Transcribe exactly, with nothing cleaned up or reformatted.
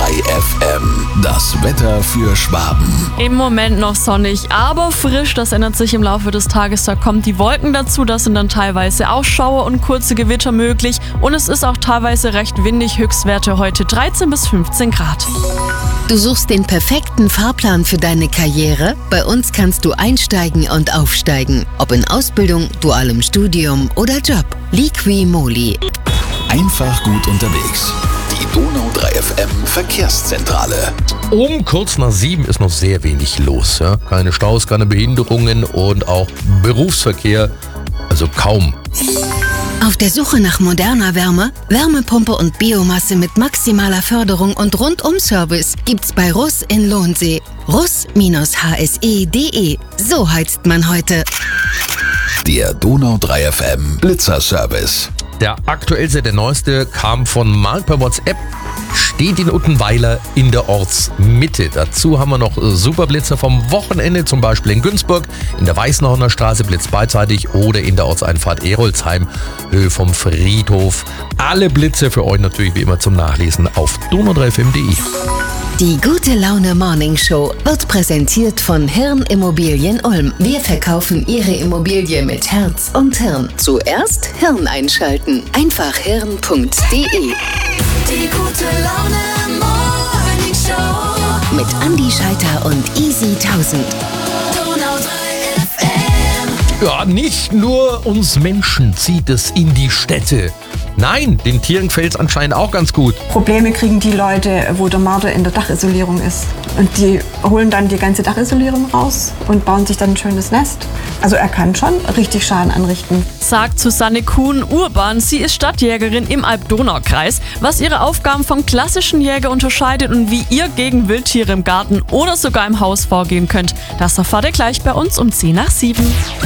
drei F M, das Wetter für Schwaben. Im Moment noch sonnig, aber frisch. Das ändert sich im Laufe des Tages. Da kommen die Wolken dazu. Da sind dann teilweise auch Schauer und kurze Gewitter möglich. Und es ist auch teilweise recht windig. Höchstwerte heute dreizehn bis fünfzehn Grad. Du suchst den perfekten Fahrplan für deine Karriere? Bei uns kannst du einsteigen und aufsteigen. Ob in Ausbildung, dualem Studium oder Job. Liqui-Moly. Einfach gut unterwegs. Die Donau drei F M Verkehrszentrale. Um kurz nach sieben ist noch sehr wenig los. Ja? Keine Staus, keine Behinderungen und auch Berufsverkehr, also kaum. Auf der Suche nach moderner Wärme, Wärmepumpe und Biomasse mit maximaler Förderung und Rundum-Service gibt's bei Russ in Lohnsee. russ H S E punkt de. So heizt man heute. Der Donau drei F M Blitzerservice. Der aktuellste, der neueste, kam von Marc per WhatsApp, steht in Uttenweiler in der Ortsmitte. Dazu haben wir noch Superblitzer vom Wochenende, zum Beispiel in Günzburg, in der Weißenhorner Straße Blitz beidseitig oder in der Ortseinfahrt Erolsheim, Höhe vom Friedhof. Alle Blitze für euch natürlich wie immer zum Nachlesen auf donau drei f m punkt de. Die Gute Laune Morning Show wird präsentiert von Hirn Immobilien Ulm. Wir verkaufen Ihre Immobilie mit Herz und Hirn. Zuerst Hirn einschalten. Einfach hirn punkt de. Die Gute Laune Morning Show Mit Andi Scheiter und Easy tausend. Donau drei F M. Ja, nicht nur uns Menschen zieht es in die Städte. Nein, den Tieren gefällt es anscheinend auch ganz gut. Probleme kriegen die Leute, wo der Marder in der Dachisolierung ist. Und die holen dann die ganze Dachisolierung raus und bauen sich dann ein schönes Nest. Also er kann schon richtig Schaden anrichten. Sagt Susanne Kuhn-Urban. Sie ist Stadtjägerin im Alb-Donau-Kreis. Was ihre Aufgaben vom klassischen Jäger unterscheidet und wie ihr gegen Wildtiere im Garten oder sogar im Haus vorgehen könnt, das erfahrt ihr gleich bei uns um zehn nach sieben.